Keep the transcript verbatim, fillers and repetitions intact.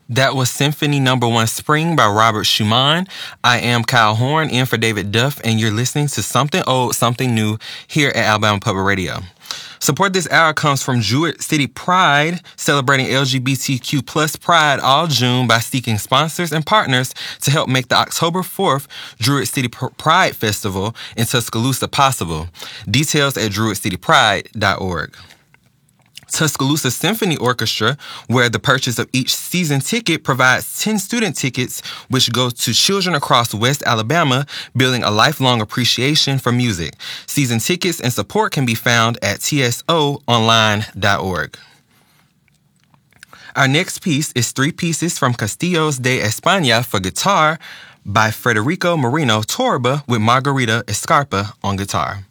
That was Symphony Number One Spring by Robert Schumann. I am Kyle Horn, in for David Duff, and you're listening to Something Old, Something New here at Alabama Public Radio. Support this hour comes from Druid City Pride, celebrating L G B T Q plus pride all June by seeking sponsors and partners to help make the October fourth Druid City Pride Festival in Tuscaloosa possible. Details at druid city pride dot org. Tuscaloosa Symphony Orchestra, where the purchase of each season ticket provides ten student tickets, which go to children across West Alabama, building a lifelong appreciation for music. Season tickets and support can be found at t s o online dot org. Our next piece is three pieces from Castillos de España for guitar by Federico Marino Torba with Margarita Escarpa on guitar.